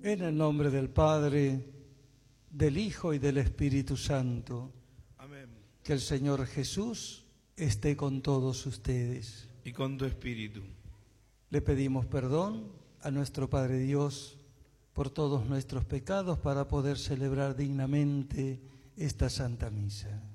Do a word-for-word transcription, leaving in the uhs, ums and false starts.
En el nombre del Padre, del Hijo y del Espíritu Santo. Amén. Que el Señor Jesús esté con todos ustedes. Y con tu espíritu. Le pedimos perdón a nuestro Padre Dios por todos nuestros pecados para poder celebrar dignamente esta Santa Misa.